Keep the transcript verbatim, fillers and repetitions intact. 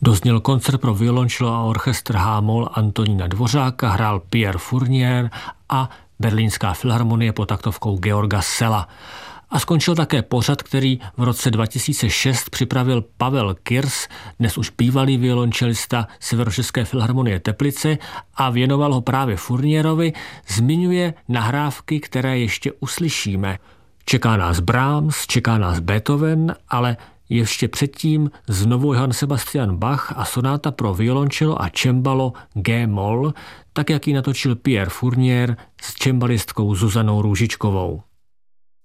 Dozněl koncert pro violončelo a orchestr H-moll Antonína Dvořáka, hrál Pierre Fournier a Berlínská filharmonie pod taktovkou Georga Sella. A skončil také pořad, který v roce dva tisíce šest připravil Pavel Kirs, dnes už bývalý violončelista Severočeské filharmonie Teplice, a věnoval ho právě Fournierovi. Zmiňuje nahrávky, které ještě uslyšíme. Čeká nás Brahms, čeká nás Beethoven, ale ještě předtím znovu Johann Sebastian Bach a sonáta pro violončelo a cembalo G-moll, tak jak ji natočil Pierre Fournier s cembalistkou Zuzanou Růžičkovou.